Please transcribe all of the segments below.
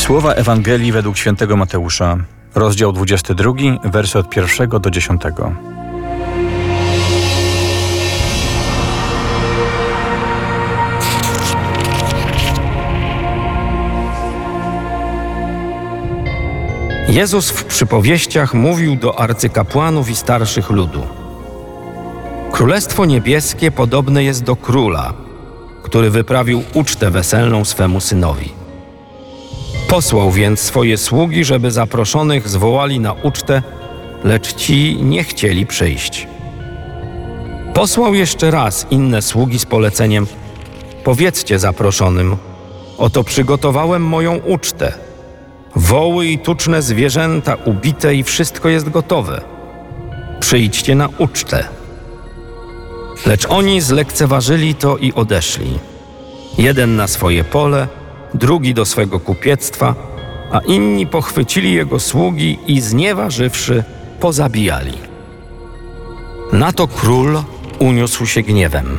Słowa Ewangelii według świętego Mateusza, rozdział 22, wersy od 1 do 10. Jezus w przypowieściach mówił do arcykapłanów i starszych ludu. Królestwo niebieskie podobne jest do króla, który wyprawił ucztę weselną swemu synowi. Posłał więc swoje sługi, żeby zaproszonych zwołali na ucztę, lecz ci nie chcieli przyjść. Posłał jeszcze raz inne sługi z poleceniem: powiedzcie zaproszonym, oto przygotowałem moją ucztę. Woły i tuczne zwierzęta ubite i wszystko jest gotowe. Przyjdźcie na ucztę. Lecz oni zlekceważyli to i odeszli. Jeden na swoje pole, drugi do swego kupiectwa, a inni pochwycili jego sługi i znieważywszy, pozabijali. Na to król uniósł się gniewem.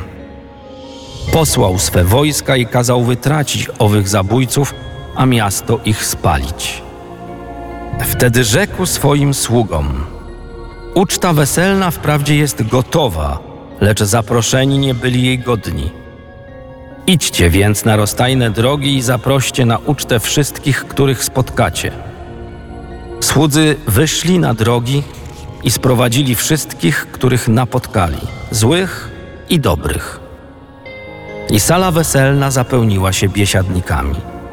Posłał swe wojska i kazał wytracić owych zabójców, a miasto ich spalić. Wtedy rzekł swoim sługom: uczta weselna wprawdzie jest gotowa, lecz zaproszeni nie byli jej godni. Idźcie więc na rozstajne drogi i zaproście na ucztę wszystkich, których spotkacie. Słudzy wyszli na drogi i sprowadzili wszystkich, których napotkali, złych i dobrych. I sala weselna zapełniła się biesiadnikami.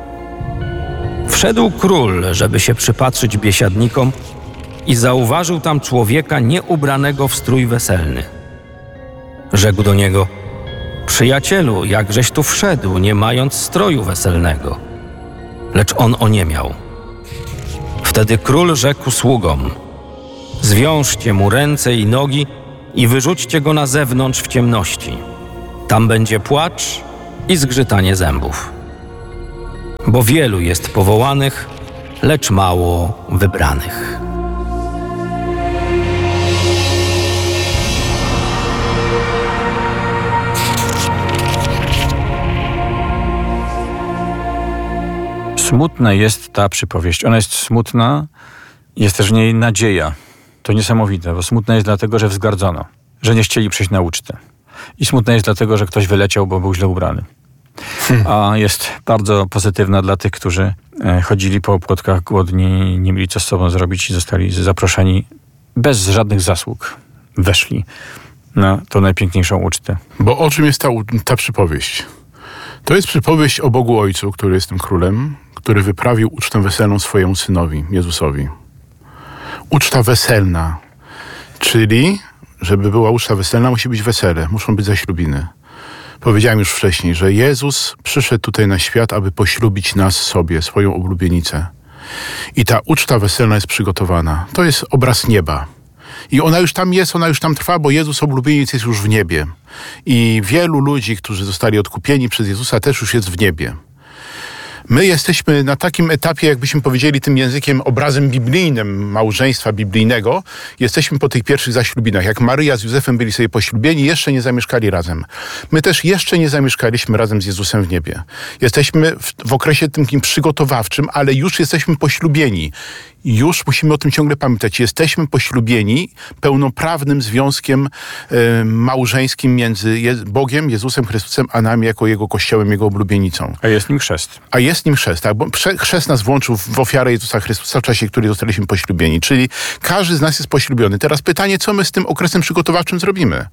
Wszedł król, żeby się przypatrzyć biesiadnikom, i zauważył tam człowieka nieubranego w strój weselny. Rzekł do niego: przyjacielu, jakżeś tu wszedł, nie mając stroju weselnego? Lecz on oniemiał. Wtedy król rzekł sługom: zwiążcie mu ręce i nogi i wyrzućcie go na zewnątrz w ciemności. Tam będzie płacz i zgrzytanie zębów. Bo wielu jest powołanych, lecz mało wybranych. Smutna jest ta przypowieść. Ona jest smutna, jest też w niej nadzieja. To niesamowite, bo smutna jest dlatego, że wzgardzono, że nie chcieli przyjść na ucztę. I smutna jest dlatego, że ktoś wyleciał, bo był źle ubrany. A jest bardzo pozytywna dla tych, którzy chodzili po opłotkach głodni, nie mieli co z sobą zrobić i zostali zaproszeni bez żadnych zasług. Weszli na tą najpiękniejszą ucztę. Bo o czym jest ta przypowieść? To jest przypowieść o Bogu Ojcu, który jest tym królem, który wyprawił ucztę weselną swojemu synowi, Jezusowi. Uczta weselna, czyli żeby była uczta weselna, musi być wesele, muszą być zaślubiny. Powiedziałem już wcześniej, że Jezus przyszedł tutaj na świat, aby poślubić nas sobie, swoją oblubienicę. I ta uczta weselna jest przygotowana. To jest obraz nieba. I ona już tam jest, ona już tam trwa, bo Jezus oblubieniec jest już w niebie. I wielu ludzi, którzy zostali odkupieni przez Jezusa, też już jest w niebie. My jesteśmy na takim etapie, jakbyśmy powiedzieli tym językiem, obrazem biblijnym małżeństwa biblijnego. Jesteśmy po tych pierwszych zaślubinach. Jak Maryja z Józefem byli sobie poślubieni, jeszcze nie zamieszkali razem. My też jeszcze nie zamieszkaliśmy razem z Jezusem w niebie. Jesteśmy w okresie tym przygotowawczym, ale już jesteśmy poślubieni. Już musimy o tym ciągle pamiętać. Jesteśmy poślubieni pełnoprawnym związkiem małżeńskim między Bogiem, Jezusem Chrystusem, a nami jako Jego Kościołem, Jego oblubienicą. A jest nim chrzest. A jest nim chrzest, tak? Bo chrzest nas włączył w ofiarę Jezusa Chrystusa w czasie, w którym zostaliśmy poślubieni. Czyli każdy z nas jest poślubiony. Teraz pytanie, co my z tym okresem przygotowawczym zrobimy?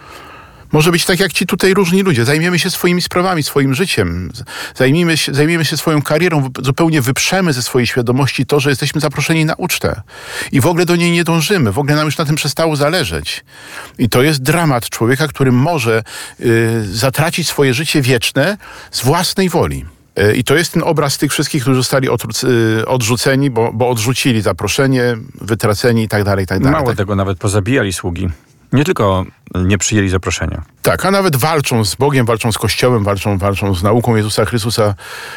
Może być tak jak ci tutaj różni ludzie. Zajmiemy się swoimi sprawami, swoim życiem. Zajmiemy się swoją karierą. Zupełnie wyprzemy ze swojej świadomości to, że jesteśmy zaproszeni na ucztę. I w ogóle do niej nie dążymy. W ogóle nam już na tym przestało zależeć. I to jest dramat człowieka, który może zatracić swoje życie wieczne z własnej woli. I to jest ten obraz tych wszystkich, którzy zostali odrzuceni, bo odrzucili zaproszenie, wytraceni i tak dalej, i tak dalej. Mało tego, nawet pozabijali sługi. Nie tylko nie przyjęli zaproszenia. Tak, a nawet walczą z Bogiem, walczą z Kościołem, walczą z nauką Jezusa Chrystusa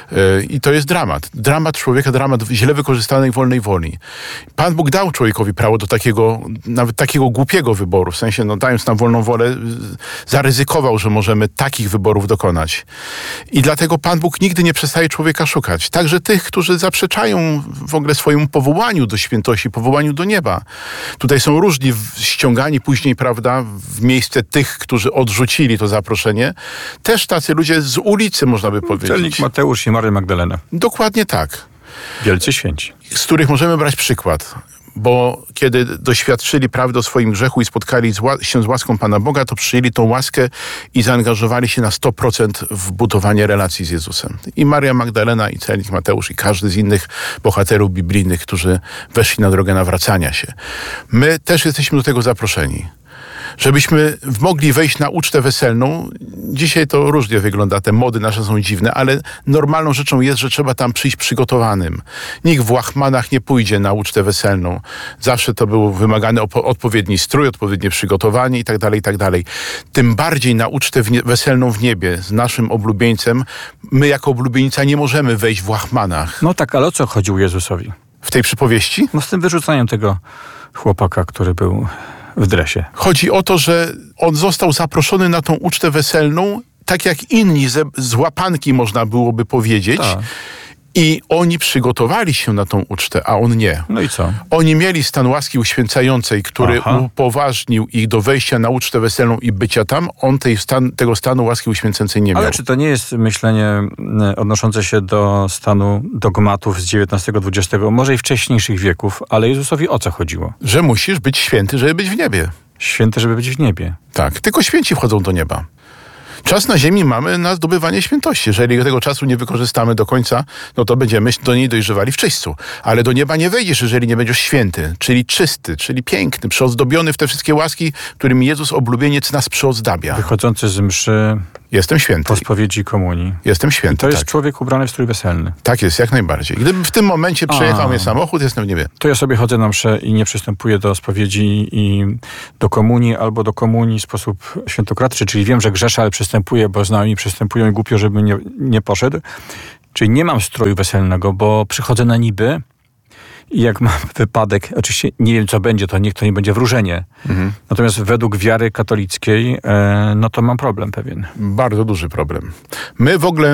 i to jest dramat. Dramat człowieka, dramat źle wykorzystanej wolnej woli. Pan Bóg dał człowiekowi prawo do takiego, nawet takiego głupiego wyboru, w sensie, dając nam wolną wolę, zaryzykował, że możemy takich wyborów dokonać. I dlatego Pan Bóg nigdy nie przestaje człowieka szukać. Także tych, którzy zaprzeczają w ogóle swojemu powołaniu do świętości, powołaniu do nieba. Tutaj są różni ściągani później, prawda, w miejsce tych, którzy odrzucili to zaproszenie. Też tacy ludzie z ulicy, można by powiedzieć. Celnik Mateusz i Maria Magdalena. Dokładnie tak. Wielcy święci. Z których możemy brać przykład. Bo kiedy doświadczyli prawdy o swoim grzechu i spotkali się z łaską Pana Boga, to przyjęli tą łaskę i zaangażowali się na 100% w budowanie relacji z Jezusem. I Maria Magdalena, i celnik Mateusz, i każdy z innych bohaterów biblijnych, którzy weszli na drogę nawracania się. My też jesteśmy do tego zaproszeni. Żebyśmy mogli wejść na ucztę weselną. Dzisiaj to różnie wygląda, te mody nasze są dziwne, ale normalną rzeczą jest, że trzeba tam przyjść przygotowanym. Nikt w łachmanach nie pójdzie na ucztę weselną. Zawsze to był wymagany odpowiedni strój, odpowiednie przygotowanie i tak dalej, i tak dalej. Tym bardziej na ucztę weselną w niebie z naszym oblubieńcem, my jako oblubieńca nie możemy wejść w łachmanach. No tak, ale o co chodził Jezusowi? W tej przypowieści? No z tym wyrzucaniem tego chłopaka, który był w dresie. Chodzi o to, że on został zaproszony na tą ucztę weselną, tak jak inni z łapanki, można byłoby powiedzieć. Tak. I oni przygotowali się na tą ucztę, a on nie. No i co? Oni mieli stan łaski uświęcającej, który upoważnił ich do wejścia na ucztę weselną i bycia tam. On tego stanu łaski uświęcającej nie miał. Ale czy to nie jest myślenie odnoszące się do stanu dogmatów z XIX-XX, może i wcześniejszych wieków, ale Jezusowi o co chodziło? Że musisz być święty, żeby być w niebie. Święty, żeby być w niebie. Tak, tylko święci wchodzą do nieba. Czas na ziemi mamy na zdobywanie świętości. Jeżeli tego czasu nie wykorzystamy do końca, no to będziemy do niej dojrzewali w czyśćcu. Ale do nieba nie wejdziesz, jeżeli nie będziesz święty, czyli czysty, czyli piękny, przyozdobiony w te wszystkie łaski, którymi Jezus oblubieniec nas przyozdabia. Wychodzący z mszy Jestem święty. po spowiedzi komunii. Jestem święty, To jest tak. człowiek ubrany w strój weselny. Tak jest, jak najbardziej. Gdyby w tym momencie przejechał mnie samochód, jestem w niebie. To ja sobie chodzę na mszę i nie przystępuję do spowiedzi i do komunii, albo do komunii w sposób świętokradczy, czyli wiem, że grzeszę, ale przystępuję, bo znajomi przystępują i głupio, żebym nie poszedł. Czyli nie mam stroju weselnego, bo przychodzę na niby i jak mam wypadek, oczywiście nie wiem, co będzie, to niech to nie będzie wróżenie. Natomiast według wiary katolickiej, no to mam problem pewien. Bardzo duży problem. My w ogóle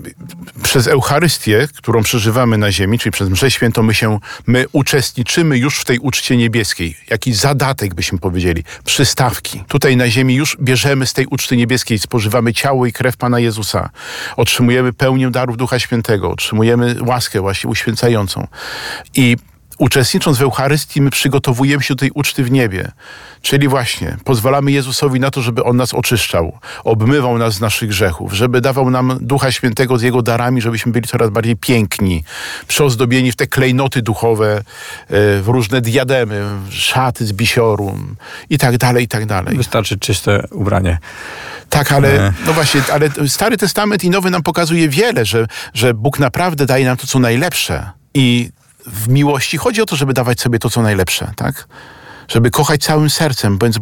przez Eucharystię, którą przeżywamy na ziemi, czyli przez mszę świętą, my uczestniczymy już w tej uczcie niebieskiej. Jakiś zadatek, byśmy powiedzieli. Przystawki. Tutaj na ziemi już bierzemy z tej uczty niebieskiej, spożywamy ciało i krew Pana Jezusa. Otrzymujemy pełnię darów Ducha Świętego. Otrzymujemy łaskę właśnie uświęcającą. I uczestnicząc w Eucharystii, my przygotowujemy się do tej uczty w niebie. Czyli właśnie pozwalamy Jezusowi na to, żeby On nas oczyszczał, obmywał nas z naszych grzechów, żeby dawał nam Ducha Świętego z Jego darami, żebyśmy byli coraz bardziej piękni, przyozdobieni w te klejnoty duchowe, w różne diademy, szaty z bisioru i tak dalej, i tak dalej. Wystarczy czyste ubranie. Tak, ale no właśnie, ale Stary Testament i Nowy nam pokazuje wiele, że Bóg naprawdę daje nam to, co najlepsze. I w miłości chodzi o to, żeby dawać sobie to, co najlepsze, tak? Żeby kochać całym sercem, więc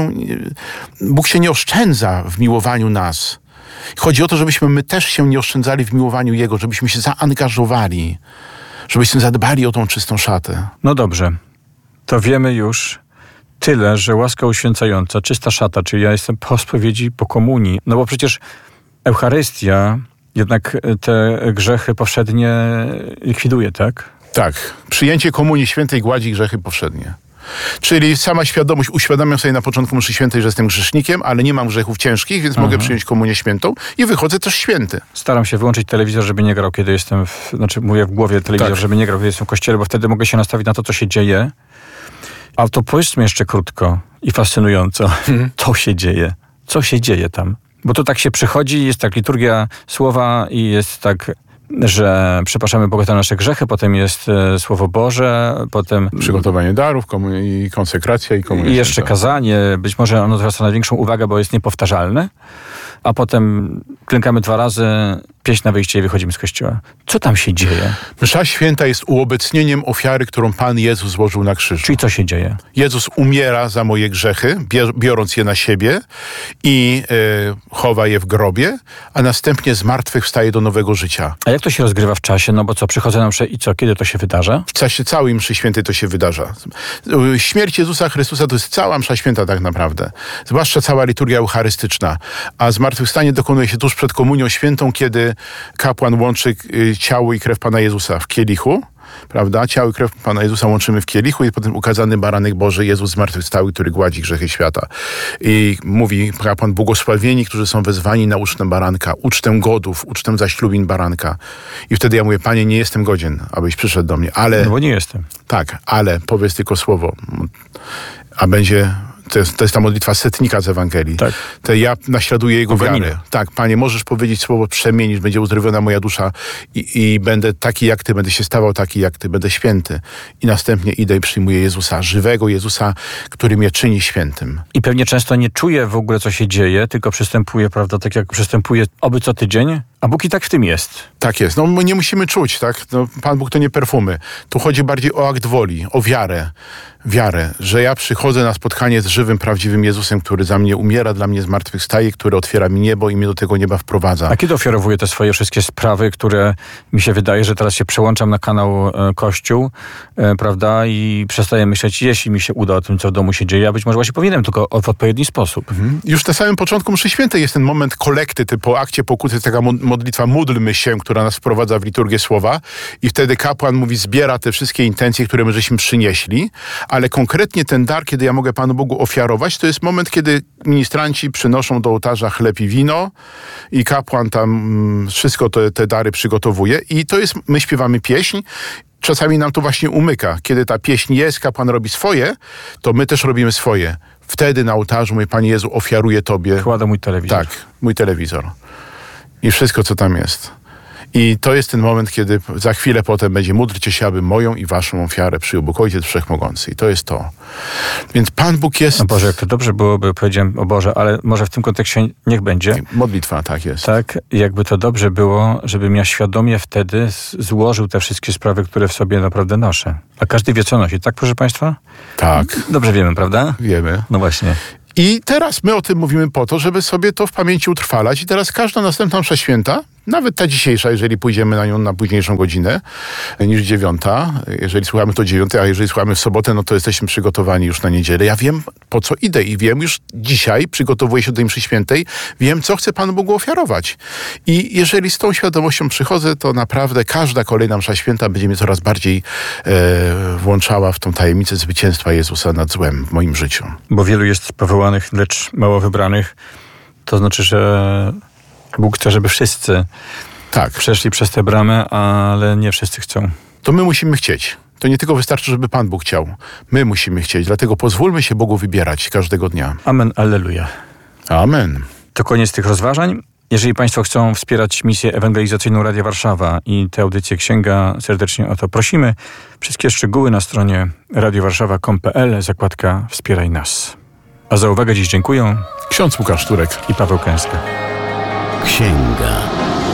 Bóg się nie oszczędza w miłowaniu nas. Chodzi o to, żebyśmy my też się nie oszczędzali w miłowaniu Jego, żebyśmy się zaangażowali, żebyśmy zadbali o tą czystą szatę. No dobrze, to wiemy już tyle, że łaska uświęcająca, czysta szata, czyli ja jestem po spowiedzi, po komunii, no bo przecież Eucharystia jednak te grzechy powszednie likwiduje, tak? Tak, przyjęcie komunii świętej gładzi grzechy powszednie. Czyli sama świadomość, uświadamiam sobie na początku mszy świętej, że jestem grzesznikiem, ale nie mam grzechów ciężkich, więc mogę przyjąć komunię świętą i wychodzę też święty. Staram się wyłączyć telewizor, żeby nie grał, kiedy jestem, mówię w głowie telewizor, Tak. żeby nie grał, kiedy jestem w kościele, bo wtedy mogę się nastawić na to, co się dzieje. A to powiedzmy jeszcze krótko i fascynująco, co się dzieje. Co się dzieje tam? Bo to tak się przychodzi, jest tak liturgia słowa i jest tak, że przepraszamy Boga za nasze grzechy, potem jest Słowo Boże, potem Przygotowanie darów, i konsekracja i komunia i jeszcze święta. kazanie. Być może ono zwraca największą uwagę, bo jest niepowtarzalne. A potem klękamy 2 razy pieśń na wyjście i wychodzimy z kościoła. Co tam się dzieje? Msza święta jest uobecnieniem ofiary, którą Pan Jezus złożył na krzyżu. Czyli co się dzieje? Jezus umiera za moje grzechy, biorąc je na siebie i chowa je w grobie, a następnie zmartwychwstaje do nowego życia. A jak to się rozgrywa w czasie? No bo co, przychodzę na mszę i co? Kiedy to się wydarza? W czasie całej mszy świętej to się wydarza. Śmierć Jezusa Chrystusa to jest cała msza święta tak naprawdę. Zwłaszcza cała liturgia eucharystyczna. A zmartwychwstanie dokonuje się tuż przed komunią świętą, kiedy kapłan łączy ciało i krew Pana Jezusa w kielichu. Prawda? Ciało i krew Pana Jezusa łączymy w kielichu i potem ukazany baranek Boży, Jezus zmartwychwstały, który gładzi grzechy świata. I mówi kapłan, błogosławieni, którzy są wezwani na ucztę baranka, ucztę godów, ucztę zaślubin baranka. I wtedy ja mówię, Panie, nie jestem godzien, abyś przyszedł do mnie, ale... No bo nie jestem. Tak, ale powiedz tylko słowo, a będzie... To jest ta modlitwa setnika z Ewangelii. Tak. To ja naśladuję Jego Oganina. wiarę. Tak, Panie, możesz powiedzieć słowo, przemienisz, będzie uzdrowiona moja dusza i będę taki jak Ty, będę się stawał taki jak Ty, będę święty. I następnie idę i przyjmuję Jezusa, żywego Jezusa, który mnie czyni świętym. I pewnie często nie czuję w ogóle, co się dzieje, tylko przystępuję, prawda, tak jak przystępuję oby co tydzień, a Bóg i tak w tym jest. Tak jest. No my nie musimy czuć, tak? No, Pan Bóg to nie perfumy. Tu chodzi bardziej o akt woli, o wiarę. Wiarę, że ja przychodzę na spotkanie z żywym, prawdziwym Jezusem, który za mnie umiera, dla mnie zmartwychwstaje, który otwiera mi niebo i mnie do tego nieba wprowadza. A kiedy ofiarowuję te swoje wszystkie sprawy, które mi się wydaje, że teraz się przełączam na kanał Kościół, prawda, i przestaję myśleć, jeśli mi się uda o tym, co w domu się dzieje, a być może właśnie powinienem, tylko w odpowiedni sposób. Już na samym początku mszy świętej jest ten moment kolekty, po akcie pokuty, taka modlitwa módlmy się, która nas wprowadza w liturgię słowa i wtedy kapłan mówi, zbiera te wszystkie intencje, które my żeśmy przynieśli, ale konkretnie ten dar, kiedy ja mogę Panu Bogu ofiarować, to jest moment, kiedy ministranci przynoszą do ołtarza chleb i wino i kapłan tam wszystko te dary przygotowuje i to jest, my śpiewamy pieśń. Czasami nam to właśnie umyka. Kiedy ta pieśń jest, kapłan robi swoje, to my też robimy swoje. Wtedy na ołtarzu, mój Panie Jezu, ofiaruję Tobie. Kładę mój telewizor. Tak, mój telewizor. I wszystko, co tam jest. I to jest ten moment, kiedy za chwilę potem będzie módlcie się, aby moją i waszą ofiarę przyjął Bóg Ojciec Wszechmogący. I to jest to. Więc Pan Bóg jest... O Boże, jak to dobrze byłoby, powiedziałem, o Boże, ale może w tym kontekście niech będzie. Modlitwa, tak jest. Tak, jakby to dobrze było, żebym ja świadomie wtedy złożył te wszystkie sprawy, które w sobie naprawdę noszę. A każdy wie, co nosi, tak, proszę Państwa? Tak, Dobrze wiemy, prawda? wiemy. No właśnie. I teraz my o tym mówimy po to, żeby sobie to w pamięci utrwalać. I teraz każda następna msza święta, nawet ta dzisiejsza, jeżeli pójdziemy na nią na późniejszą godzinę niż 9, jeżeli słuchamy to 9, a jeżeli słuchamy w sobotę, no to jesteśmy przygotowani już na niedzielę. Ja wiem, po co idę i wiem już dzisiaj, przygotowuję się do tej mszy świętej, wiem, co chcę Panu Bogu ofiarować. I jeżeli z tą świadomością przychodzę, to naprawdę każda kolejna msza święta będzie mnie coraz bardziej włączała w tą tajemnicę zwycięstwa Jezusa nad złem w moim życiu. Bo wielu jest powołanych, lecz mało wybranych. To znaczy, że Bóg chce, żeby wszyscy Tak. przeszli przez tę bramę, ale nie wszyscy chcą. To my musimy chcieć. To nie tylko wystarczy, żeby Pan Bóg chciał. My musimy chcieć. Dlatego pozwólmy się Bogu wybierać każdego dnia. Amen, alleluja. Amen. To koniec tych rozważań. Jeżeli Państwo chcą wspierać misję ewangelizacyjną Radia Warszawa i tę audycję Księga, serdecznie o to prosimy. Wszystkie szczegóły na stronie radiowarszawa.com.pl, zakładka Wspieraj nas. A za uwagę dziś dziękuję Ksiądz Łukasz Turek i Paweł Kęska. Księga.